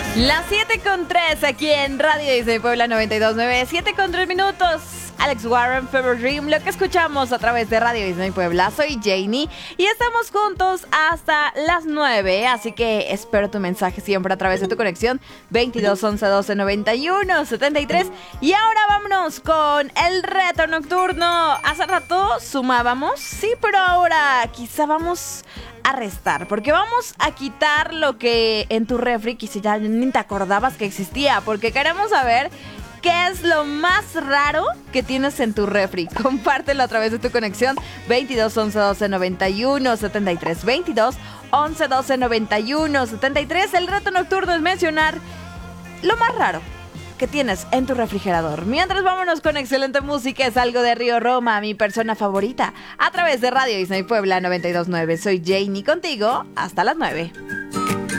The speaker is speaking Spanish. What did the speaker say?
Las 7:03 aquí en Radio Disney Puebla 92.9, 7:03. Alex Warren, Fever Dream, lo que escuchamos a través de Radio Disney Puebla. Soy Janie y estamos juntos hasta las 9, así que espero tu mensaje siempre a través de tu conexión 22 11 12 91 73. Y ahora vámonos con el reto nocturno. Hace rato sumábamos, sí, pero ahora quizá vamos a restar, porque vamos a quitar lo que en tu refri quizá ya ni te acordabas que existía, porque queremos saber ¿qué es lo más raro que tienes en tu refri? Compártelo a través de tu conexión 22 11 12 91 73. 22 11 12 91 73. El reto nocturno es mencionar lo más raro que tienes en tu refrigerador. Mientras vámonos con excelente música, es algo de Río Roma, mi persona favorita, a través de Radio Disney Puebla 92.9. Soy Janie contigo hasta las 9.